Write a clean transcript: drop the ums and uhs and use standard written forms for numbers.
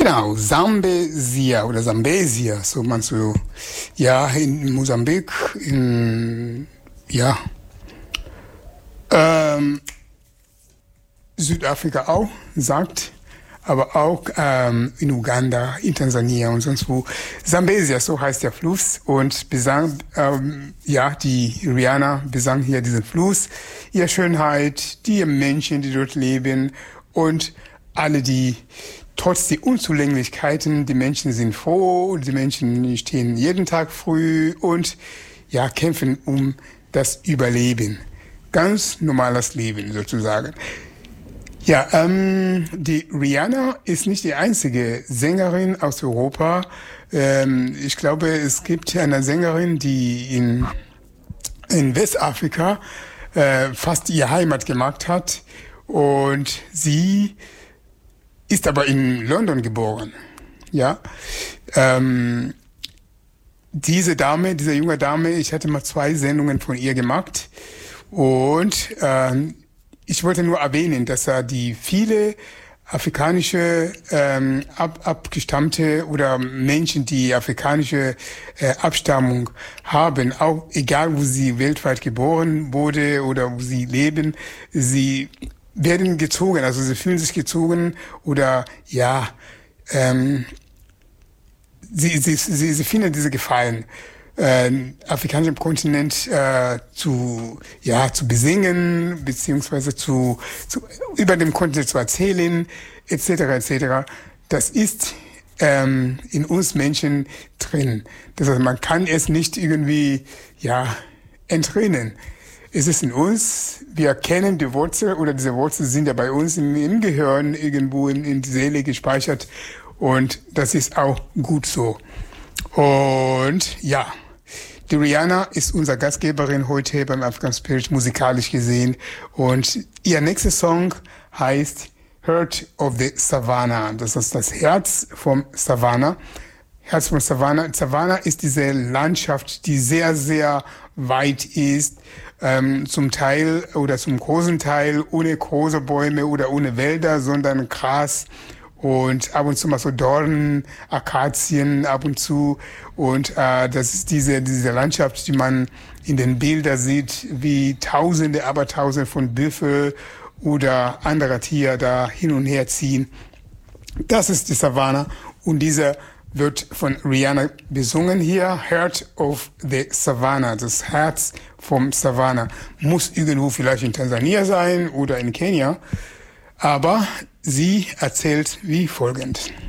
Genau, Sambesia oder Sambesia, so man so, ja, in Mosambik, Südafrika auch sagt, aber auch in Uganda, in Tansania und sonst wo. Sambesia, so heißt der Fluss und besang, die Rihanna besang hier diesen Fluss, ihre Schönheit, die Menschen, die dort leben und alle, die trotz der Unzulänglichkeiten, die Menschen sind froh, die Menschen stehen jeden Tag früh und ja, kämpfen um das Überleben. Ganz normales Leben sozusagen. Ja, die Rihanna ist nicht die einzige Sängerin aus Europa. Ich glaube, es gibt eine Sängerin, die in Westafrika fast ihre Heimat gemacht hat und sie ist aber in London geboren. Ja, diese junge Dame, ich hatte mal 2 Sendungen von ihr gemacht und ich wollte nur erwähnen, dass die viele afrikanische abgestammte oder Menschen, die afrikanische Abstammung haben, auch egal wo sie weltweit geboren wurde oder wo sie leben, sie werden gezogen, also sie fühlen sich gezogen oder ja, sie finden diese Gefallen, afrikanischen Kontinent zu besingen beziehungsweise zu über dem Kontinent zu erzählen etc. etc. Das ist in uns Menschen drin. Das heißt, man kann es nicht irgendwie entrinnen. Es ist in uns, wir kennen die Wurzel oder diese Wurzeln sind ja bei uns im Gehirn irgendwo in die Seele gespeichert und das ist auch gut so. Und ja, die Rihanna ist unsere Gastgeberin heute beim African Spirit musikalisch gesehen und ihr nächster Song heißt Heart of the Savannah. Das ist das Herz vom Savannah. Herz von Savannah. Savannah ist diese Landschaft, die sehr, sehr weit ist, zum Teil oder zum großen Teil ohne große Bäume oder ohne Wälder, sondern Gras und ab und zu mal so Dornen, Akazien ab und zu. Und das ist diese Landschaft, die man in den Bildern sieht, wie Tausende, aber Tausende von Büffel oder anderer Tiere da hin und her ziehen. Das ist die Savannah und diese wird von Rihanna besungen hier, Heart of the Savannah, das Herz vom Savannah. Muss irgendwo vielleicht in Tansania sein oder in Kenia, aber sie erzählt wie folgend.